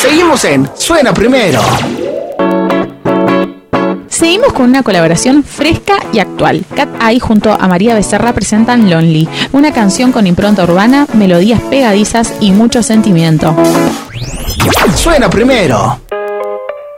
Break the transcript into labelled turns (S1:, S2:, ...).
S1: Seguimos en Suena Primero.
S2: Seguimos con una colaboración fresca y actual. Cat Eye junto a María Becerra presentan Lonely, una canción con impronta urbana, melodías pegadizas y mucho sentimiento.
S1: Suena Primero.